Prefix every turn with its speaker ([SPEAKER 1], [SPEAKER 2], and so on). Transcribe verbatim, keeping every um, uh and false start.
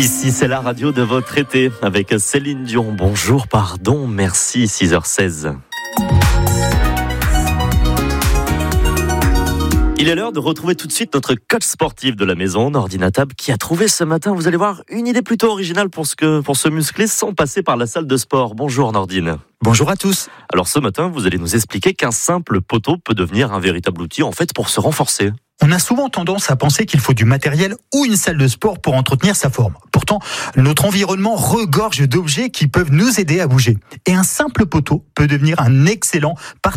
[SPEAKER 1] Ici, c'est la radio de votre été avec Céline Dion. Bonjour, pardon, merci, six heures seize. Il est l'heure de retrouver tout de suite notre coach sportif de la maison, Nordine Attab, qui a trouvé ce matin, vous allez voir, une idée plutôt originale pour, ce que, pour se muscler sans passer par la salle de sport. Bonjour Nordine.
[SPEAKER 2] Bonjour à tous.
[SPEAKER 1] Alors ce matin, vous allez nous expliquer qu'un simple poteau peut devenir un véritable outil en fait pour se renforcer.
[SPEAKER 2] On a souvent tendance à penser qu'il faut du matériel ou une salle de sport pour entretenir sa forme. Pourtant, notre environnement regorge d'objets qui peuvent nous aider à bouger. Et un simple poteau peut devenir un excellent partenaire